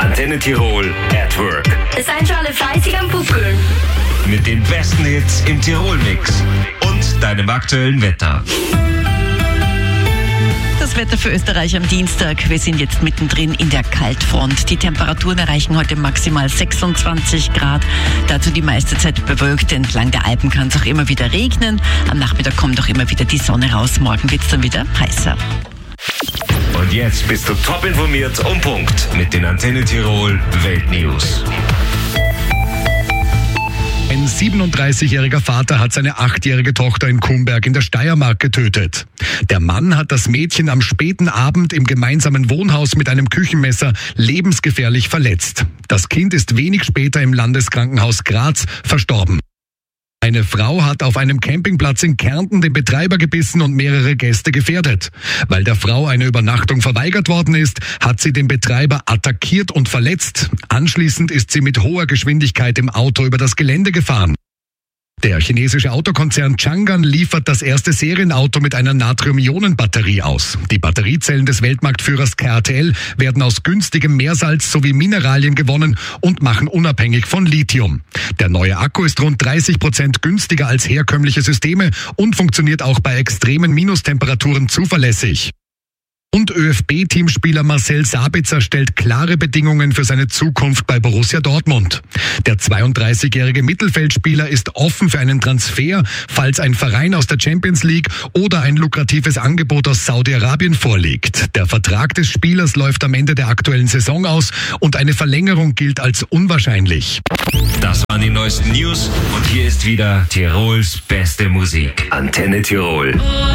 Antenne Tirol at Work. Seid schon alle fleißig am Buckeln. Mit den besten Hits im Tirol-Mix und deinem aktuellen Wetter. Das Wetter für Österreich am Dienstag. Wir sind jetzt mittendrin in der Kaltfront. Die Temperaturen erreichen heute maximal 26 Grad. Dazu die meiste Zeit bewölkt. Entlang der Alpen kann es auch immer wieder regnen. Am Nachmittag kommt auch immer wieder die Sonne raus. Morgen wird es dann wieder heißer. Und jetzt bist du top informiert und Punkt mit den Antenne Tirol Weltnews. Ein 37-jähriger Vater hat seine 8-jährige Tochter in Kumberg in der Steiermark getötet. Der Mann hat das Mädchen am späten Abend im gemeinsamen Wohnhaus mit einem Küchenmesser lebensgefährlich verletzt. Das Kind ist wenig später im Landeskrankenhaus Graz verstorben. Eine Frau hat auf einem Campingplatz in Kärnten den Betreiber gebissen und mehrere Gäste gefährdet. Weil der Frau eine Übernachtung verweigert worden ist, hat sie den Betreiber attackiert und verletzt. Anschließend ist sie mit hoher Geschwindigkeit im Auto über das Gelände gefahren. Der chinesische Autokonzern Changan liefert das erste Serienauto mit einer Natrium-Ionen-Batterie aus. Die Batteriezellen des Weltmarktführers CATL werden aus günstigem Meersalz sowie Mineralien gewonnen und machen unabhängig von Lithium. Der neue Akku ist rund 30% günstiger als herkömmliche Systeme und funktioniert auch bei extremen Minustemperaturen zuverlässig. Und ÖFB-Teamspieler Marcel Sabitzer stellt klare Bedingungen für seine Zukunft bei Borussia Dortmund. Der 32-jährige Mittelfeldspieler ist offen für einen Transfer, falls ein Verein aus der Champions League oder ein lukratives Angebot aus Saudi-Arabien vorliegt. Der Vertrag des Spielers läuft am Ende der aktuellen Saison aus und eine Verlängerung gilt als unwahrscheinlich. Das waren die neuesten News und hier ist wieder Tirols beste Musik. Antenne Tirol.